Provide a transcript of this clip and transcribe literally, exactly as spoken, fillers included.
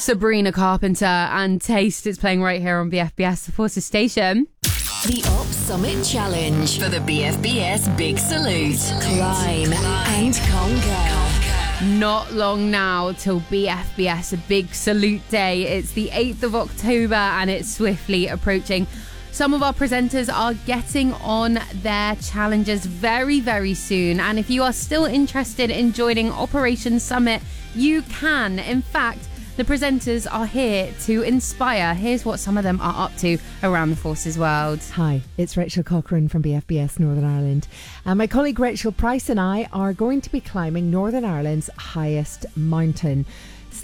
Sabrina Carpenter and Taste is playing right here on B F B S, the Forces station. The Op Summit Challenge for the B F B S Big Salute. Climb and conquer. Not long now till B F B S Big Salute Day. It's the eighth of October and it's swiftly approaching. Some of our presenters are getting on their challenges very, very soon. And if you are still interested in joining Operation Summit, you can. In fact, the presenters are here to inspire. Here's what some of them are up to around the Forces world. Hi, it's Rachel Cochrane from B F B S Northern Ireland. And my colleague Rachel Price and I are going to be climbing Northern Ireland's highest mountain.